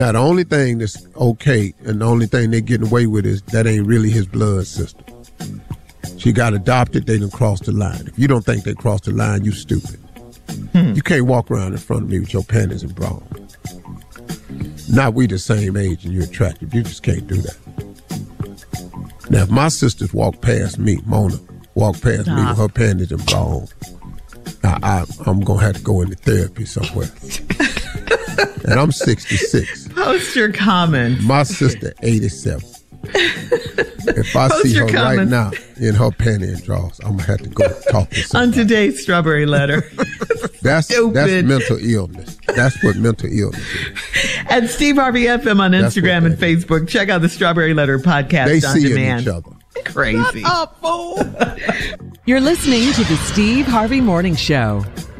Now, the only thing that's okay and the only thing they're getting away with is that ain't really his blood sister. She got adopted, they done crossed the line. If you don't think they crossed the line, you stupid. You can't walk around in front of me with your panties and bra. Not we the same age and you're attractive. You just can't do that. Now, if my sisters walk past me, Mona, walk past me with her panties and bra on, I'm going to have to go into therapy somewhere. And I'm 66. Post your comments. My sister, 87. If I see her right now in her panty and drawers, I'm going to have to go talk to somebody. On today's Strawberry Letter. That's mental illness. That's what mental illness is. At Steve Harvey FM on Instagram and Facebook. Check out the Strawberry Letter podcast they on see demand. Each other. Crazy. You're listening to the Steve Harvey Morning Show.